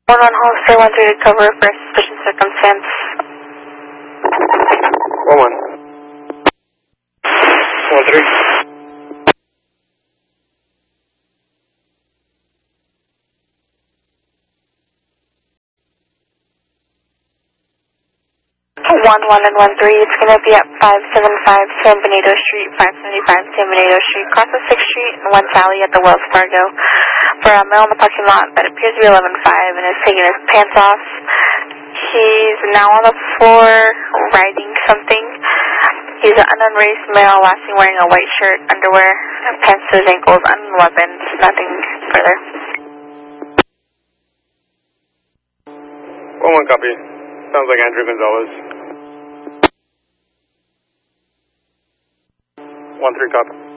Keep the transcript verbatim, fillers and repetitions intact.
one one Hollister, one three to cover for suspicious circumstance. one one. one three. one one and one three, it's going to be at five seven five San Benito Street, five seventy-five San Benito Street, across the sixth Street and West Alley at the Wells Fargo. For a male in the parking lot that appears to be eleven five and is taking his pants off. He's now on the floor writing something. He's an unknown race male, last seen wearing a white shirt, underwear, pants to his ankles, unknown weapons, nothing further. one one copy. Sounds like Andrew Gonzalez. one three copy.